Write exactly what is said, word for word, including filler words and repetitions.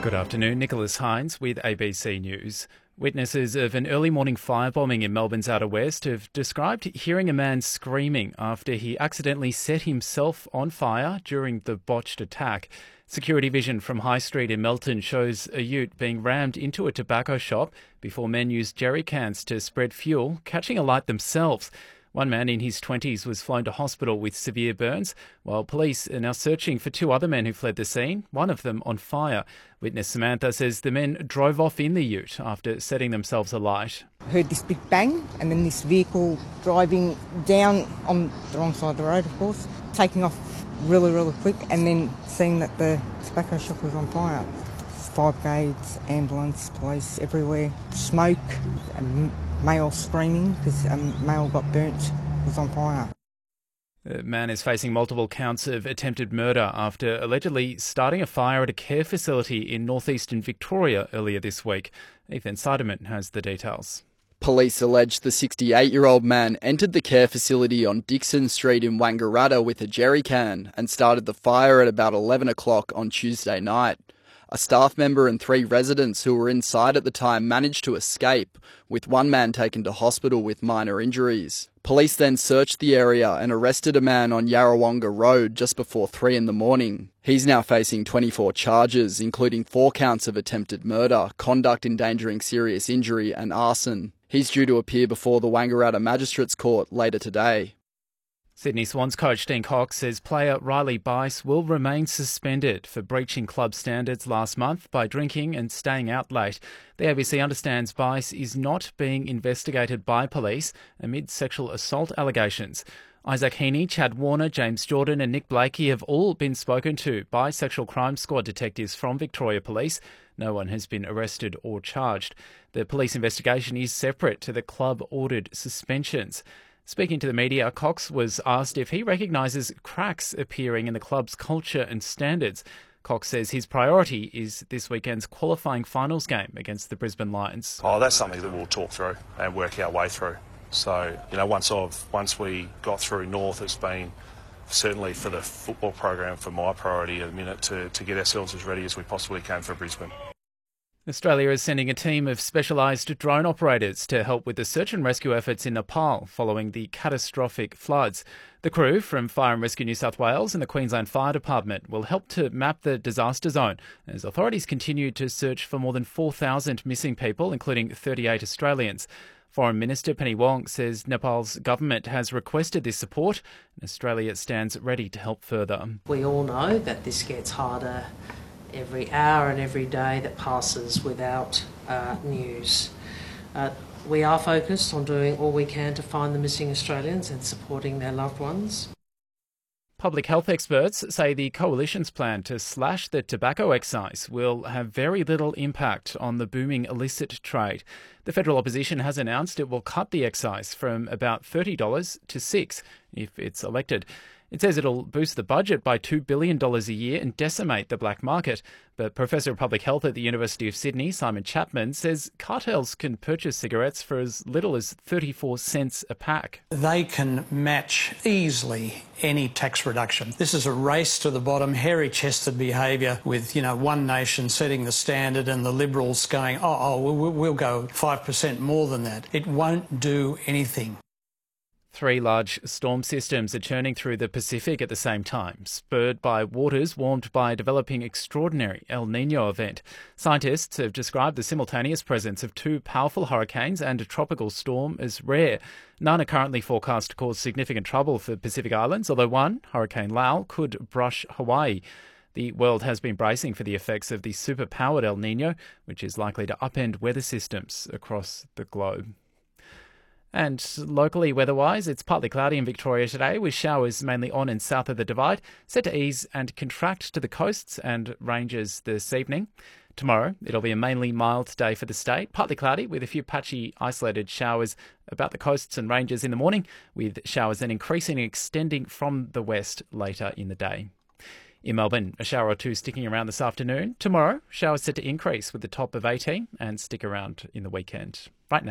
Good afternoon, Nicholas Hines with A B C News. Witnesses of an early morning firebombing in Melbourne's Outer West have described hearing a man screaming after he accidentally set himself on fire during the botched attack. Security vision from High Street in Melton shows a ute being rammed into a tobacco shop before men used jerry cans to spread fuel, catching alight themselves. One man in his twenties was flown to hospital with severe burns, while police are now searching for two other men who fled the scene, one of them on fire. Witness Samantha says the men drove off in the ute after setting themselves alight. Heard this big bang and then this vehicle driving down on the wrong side of the road, of course, taking off really, really quick, and then seeing that the tobacco shop was on fire. Fire brigades, ambulance, police everywhere, smoke, and male screaming because um, male got burnt, was on fire. The man is facing multiple counts of attempted murder after allegedly starting a fire at a care facility in northeastern Victoria earlier this week. Ethan Seidemann has the details. Police allege the sixty-eight-year-old man entered the care facility on Dixon Street in Wangaratta with a jerry can and started the fire at about eleven o'clock on Tuesday night. A staff member and three residents who were inside at the time managed to escape, with one man taken to hospital with minor injuries. Police then searched the area and arrested a man on Yarrawonga Road just before three in the morning. He's now facing twenty-four charges, including four counts of attempted murder, conduct endangering serious injury and arson. He's due to appear before the Wangaratta Magistrates Court later today. Sydney Swans coach Dean Cox says player Riley Bice will remain suspended for breaching club standards last month by drinking and staying out late. The A B C understands Bice is not being investigated by police amid sexual assault allegations. Isaac Heaney, Chad Warner, James Jordan and Nick Blakey have all been spoken to by Sexual Crime Squad detectives from Victoria Police. No one has been arrested or charged. The police investigation is separate to the club-ordered suspensions. Speaking to the media, Cox was asked if he recognises cracks appearing in the club's culture and standards. Cox says his priority is this weekend's qualifying finals game against the Brisbane Lions. Oh, that's something that we'll talk through and work our way through. So, you know, once I've once we got through North, it's been certainly for the football program for my priority at the minute to, to get ourselves as ready as we possibly can for Brisbane. Australia is sending a team of specialised drone operators to help with the search and rescue efforts in Nepal following the catastrophic floods. The crew from Fire and Rescue New South Wales and the Queensland Fire Department will help to map the disaster zone as authorities continue to search for more than four thousand missing people, including thirty-eight Australians. Foreign Minister Penny Wong says Nepal's government has requested this support and Australia stands ready to help further. We all know that this gets harder every hour and every day that passes without uh, news. Uh, we are focused on doing all we can to find the missing Australians and supporting their loved ones. Public health experts say the Coalition's plan to slash the tobacco excise will have very little impact on the booming illicit trade. The federal opposition has announced it will cut the excise from about thirty dollars to six dollars if it's elected. It says it'll boost the budget by two billion dollars a year and decimate the black market. But Professor of Public Health at the University of Sydney, Simon Chapman, says cartels can purchase cigarettes for as little as thirty-four cents a pack. They can match easily any tax reduction. This is a race to the bottom, hairy-chested behaviour with, you know, one nation setting the standard and the Liberals going, oh, oh we'll, we'll go five percent more than that. It won't do anything. Three large storm systems are churning through the Pacific at the same time, spurred by waters warmed by a developing extraordinary El Niño event. Scientists have described the simultaneous presence of two powerful hurricanes and a tropical storm as rare. None are currently forecast to cause significant trouble for Pacific Islands, although one, Hurricane Lau, could brush Hawaii. The world has been bracing for the effects of the superpowered El Niño, which is likely to upend weather systems across the globe. And locally, weather-wise, it's partly cloudy in Victoria today, with showers mainly on and south of the Divide, set to ease and contract to the coasts and ranges this evening. Tomorrow, it'll be a mainly mild day for the state, partly cloudy with a few patchy isolated showers about the coasts and ranges in the morning, with showers then increasing and extending from the west later in the day. In Melbourne, a shower or two sticking around this afternoon. Tomorrow, showers set to increase with the top of eighteen and stick around in the weekend. Right now.